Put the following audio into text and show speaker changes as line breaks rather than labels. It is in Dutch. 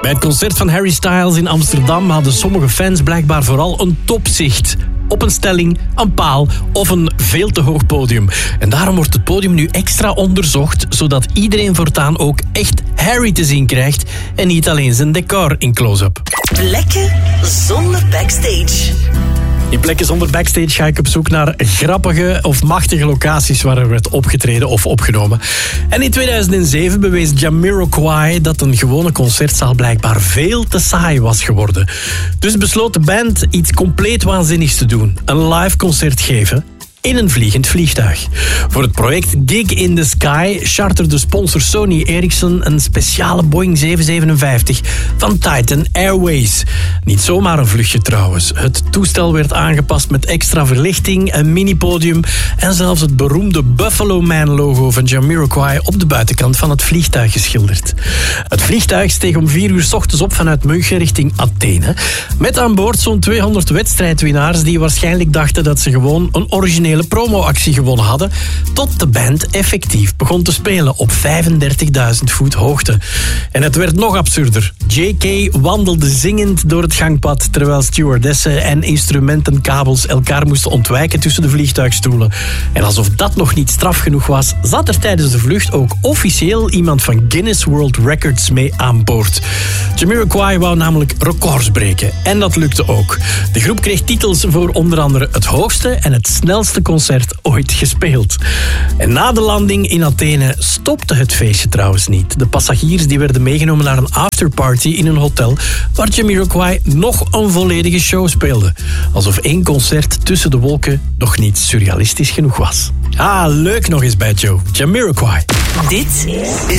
Bij het concert van Harry Styles in Amsterdam hadden sommige fans blijkbaar vooral een topzicht op een stelling, een paal of een veel te hoog podium. En daarom wordt het podium nu extra onderzocht, zodat iedereen voortaan ook echt Harry te zien krijgt en niet alleen zijn decor in close-up.
Plekken zonder backstage.
In Plekken zonder backstage ga ik op zoek naar grappige of machtige locaties waar er werd opgetreden of opgenomen. En in 2007 bewees Jamiroquai dat een gewone concertzaal blijkbaar veel te saai was geworden. Dus besloot de band iets compleet waanzinnigs te doen. Een live concert geven in een vliegend vliegtuig. Voor het project Gig in the Sky charterde sponsor Sony Ericsson een speciale Boeing 757 van Titan Airways. Niet zomaar een vluchtje trouwens. Het toestel werd aangepast met extra verlichting, een minipodium en zelfs het beroemde Buffalo Man logo van Jamiroquai op de buitenkant van het vliegtuig geschilderd. Het vliegtuig steeg om 4 uur 's ochtends op vanuit München richting Athene. Met aan boord zo'n 200 wedstrijdwinnaars die waarschijnlijk dachten dat ze gewoon een originele promoactie gewonnen hadden, tot de band effectief begon te spelen op 35.000 voet hoogte. En het werd nog absurder. JK wandelde zingend door het gangpad, terwijl stewardessen en instrumentenkabels elkaar moesten ontwijken tussen de vliegtuigstoelen. En alsof dat nog niet straf genoeg was, zat er tijdens de vlucht ook officieel iemand van Guinness World Records mee aan boord. Jamiroquai wou namelijk records breken. En dat lukte ook. De groep kreeg titels voor onder andere het hoogste en het snelste concert ooit gespeeld. En na de landing in Athene stopte het feestje trouwens niet. De passagiers die werden meegenomen naar een afterparty in een hotel waar Jamiroquai nog een volledige show speelde. Alsof 1 concert tussen de wolken nog niet surrealistisch genoeg was. Ah, leuk nog eens bij Joe. Jamiroquai.
Dit